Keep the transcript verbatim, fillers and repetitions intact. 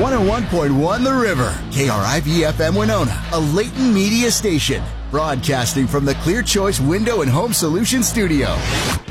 one oh one point one The River, K R I V F M Winona, a Leighton Media station, broadcasting from the Clear Choice Window and Home Solutions studio.